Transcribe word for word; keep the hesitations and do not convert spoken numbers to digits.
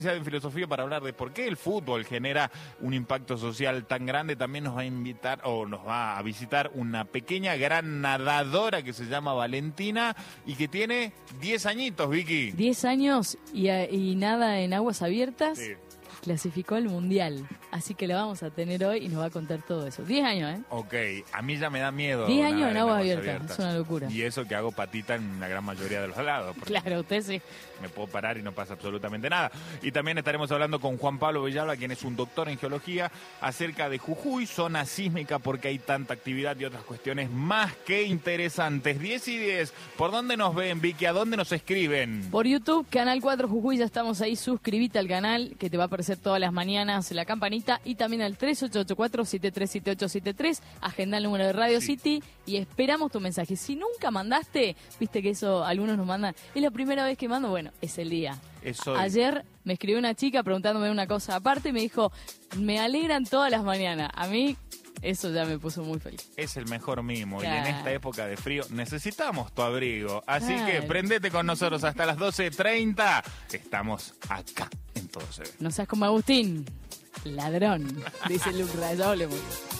de filosofía para hablar de por qué el fútbol genera un impacto social tan grande. También nos va a invitar o nos va a visitar una pequeña gran nadadora que se llama Valentina y que tiene diez añitos, Vicky. diez años y, y nada en aguas abiertas. Sí. Clasificó al Mundial, así que lo vamos a tener hoy y nos va a contar todo eso. diez años, ¿eh? Ok, a mí ya me da miedo. diez años nadar en aguas abiertas. abiertas, es una locura. Y eso que hago patita en la gran mayoría de los lados. Claro, usted sí. Me puedo parar y no pasa absolutamente nada. Y también estaremos hablando con Juan Pablo Villalba, quien es un doctor en geología, acerca de Jujuy, zona sísmica, porque hay tanta actividad y otras cuestiones más que interesantes. diez y diez, ¿por dónde nos ven, Vicky? ¿A dónde nos escriben? Por YouTube, Canal cuatro Jujuy, ya estamos ahí. Suscríbete al canal, que te va a aparecer todas las mañanas la campanita, y también al tres ocho ocho cuatro, siete tres siete ocho siete tres, agenda el número de Radio sí. City y esperamos tu mensaje. Si nunca mandaste, viste que eso algunos nos mandan, es la primera vez que mando, bueno, es el día. Eso Ayer me escribió una chica preguntándome una cosa aparte y me dijo, me alegran todas las mañanas. A mí eso ya me puso muy feliz. Es el mejor mimo, claro. Y en esta época de frío necesitamos tu abrigo. Así claro. que prendete con nosotros hasta las doce treinta. Estamos acá en Todo Se Ve. No seas como Agustín, ladrón, dice Lucra, ya hablemos.